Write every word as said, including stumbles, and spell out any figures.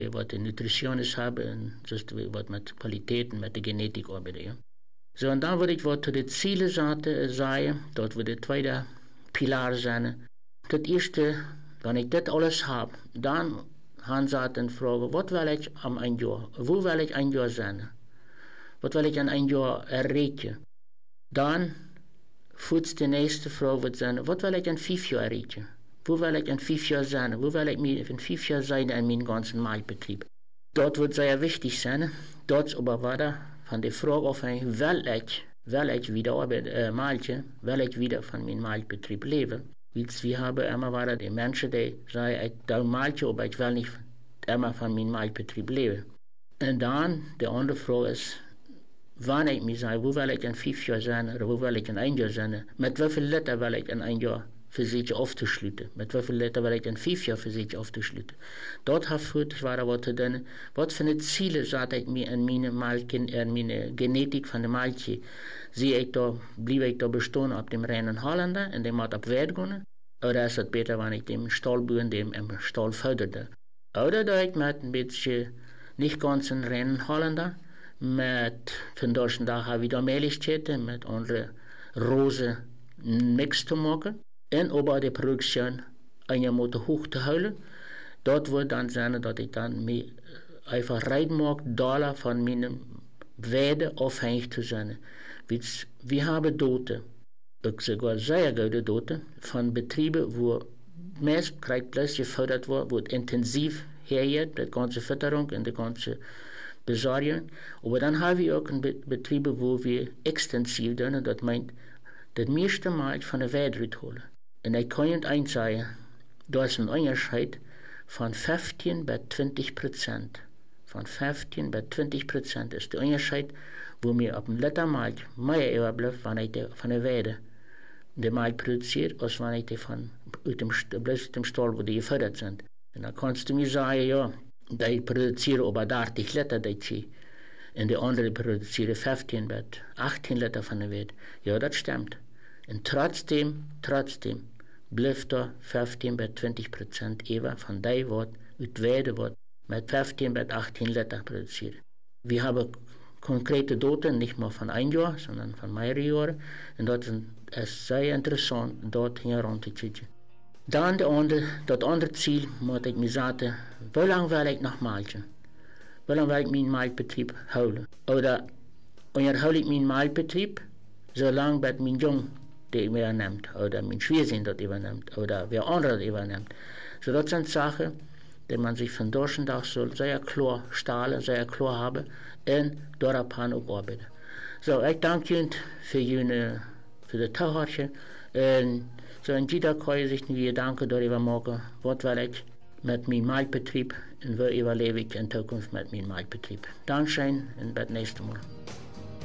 wat de nutritionist hebben en dus wat met kwaliteit en met de genetiek arbeiden. Ja. Zo, en dan wil ik wat de zielen zaten, zeggen, dat we de tweede pilaar zijn. Het eerste, wanneer ik dit alles heb, dan gaan ze en vragen, wat wil ik aan een jaar? Hoe wil ik een jaar zijn? Wat wil ik aan een jaar erreichen? Dan voert de eerste vraag wat zijn, wat wil ik in vijf jaar erreichen? Hoe wil ik in vijf jaar zijn? Hoe wil ik in vijf jaar zijn in mijn ganzen maatbetrieb? Dat wordt zeer wichtig zijn. Dat is aber wat van de vraag of ik wil ik, wil ik wieder arbeiten, uh, maaltje, wil ik wieder van mijn maatbetrieb leven? Want we hebben immer wieder die mensen die zeggen, ik doe maaltje, maar ik wil niet immer van mijn maatbetrieb leven. En dan, de andere vraag is, wanneer ik me zeg, hoe wil ik in vijf jaar zijn, of hoe wil ik in een jaar zijn, met hoeveel liter wil ik in een jaar verzetje af te sluiten, met hoeveel liter wil ik in vijf jaar verzetje af te sluiten. Dat heeft goed waar wat te doen, wat voor het zielen zat ik me in mijn maalken, in mijn genetiek van de maaltje, zie ik daar, blijf ik daar bestaan op dem reinen Hollander, en die moet op weg gaan, of is het beter wanneer ik dem stalboeren, dem im stal förderde. Oder doe ik met een beetje, niet ganz een reinen Hollander, met vandaag dag hebben we daar Möglichkeiten met andere roze mix te maken en over de productie een beetje hoog te houden. Dat wordt dan zijn dat ik dan mee einfach rijden mag, dollar van mijn waarde afhankelijk te zijn. Want we hebben doten, ik zeg wel zeer goede doten, van bedrijven waar meest krijgpleis gefördert wordt, wordt intensief hergeht, de ganze Fütterung en de ganze Besorgung. Aber dann haben wir auch Betriebe, wo wir extensiv doen, dat meint, das meiste Mal von der Welt holen. Und ich kann nicht eins sagen, da ist ein Unterschied von fünfzehn bis zwanzig Prozent. Von fünfzehn bis zwanzig Prozent ist der Unterschied, wo wir auf dem letzten Mal mehr überbleibt, wenn ich von der Welt die Mal produziert, als wenn ich die von aus dem, aus dem Stall, wo die gefördert sind. Und dann kannst du mir sagen, ja, die produzieren aber dertig Liter, die und die anderen produzieren fünfzehn bis achtzehn Liter von der Welt. Ja, das stimmt. Und trotzdem, trotzdem, bleibt da fünfzehn bis zwanzig Prozent über von dem, was aus Welt wird, mit fünfzehn bis achtzehn Liter produziert. Wir haben konkrete Daten, nicht nur von einem Jahr, sondern von mehreren Jahren. Und das ist sehr interessant, dort heranzukriegen. Dan de andere, dat andere Ziel, moet ik me zetten, hoe lang wil ik nog maaltje? Hoe lang wil ik mijn maalbetrieb houden? Oder onderhoud ik mijn maalbetrieb, zolang bij mijn jong die überneemt, oder mijn schwierzin dat überneemt, oder wer andere dat überneemt. So, dat zijn zaken die man sich von durch en dag soll sehr klar stellen, sehr klar haben und daarop ook arbeiten. So, ik dank jullie voor jullie, voor de toehoortje. En so in jeder kann je sich nie Gedanken darüber machen, was will ich mit meinem Maatbetrieb und wo überlebe ich in Zukunft mit meinem Maatbetrieb. Dankeschön und bis nächstes Mal.